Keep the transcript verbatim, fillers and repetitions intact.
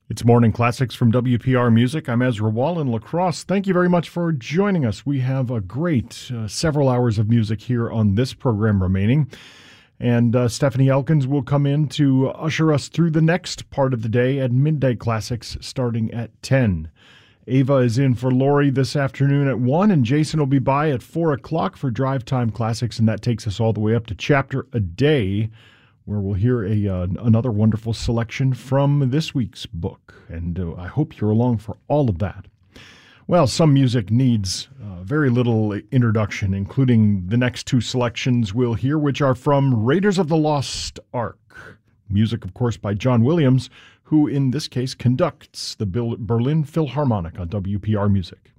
It's Morning Classics from W P R Music. I'm Ezra Wall in La Crosse. Thank you very much for joining us. We have a great uh, several hours of music here on this program remaining. And uh, Stephanie Elkins will come in to usher us through the next part of the day at Midday Classics starting at ten. Ava is in for Lori this afternoon at one, and Jason will be by at four o'clock for Drive Time Classics, and that takes us all the way up to Chapter a Day, where we'll hear a uh, another wonderful selection from this week's book. And uh, I hope you're along for all of that. Well, some music needs uh, very little introduction, including the next two selections we'll hear, which are from Raiders of the Lost Ark. Music, of course, by John Williams, who in this case conducts the Berlin Philharmonic on W P R Music.